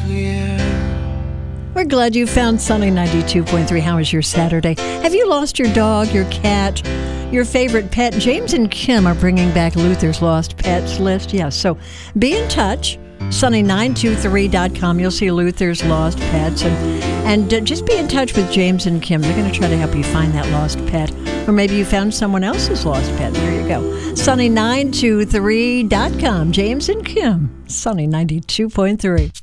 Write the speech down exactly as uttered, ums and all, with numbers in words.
clear. We're glad you found Sunny ninety-two point three. How was your Saturday? Have you lost your dog, your cat, your favorite pet? James and Kim are bringing back Luther's Lost Pets list. Yes, so be in touch. sunny nine two three dot com. You'll see Luther's Lost Pets. And, and uh, just be in touch with James and Kim. They're going to try to help you find that lost pet. Or maybe you found someone else's lost pet. There you go. sunny nine two three dot com. James and Kim. Sunny ninety-two point three.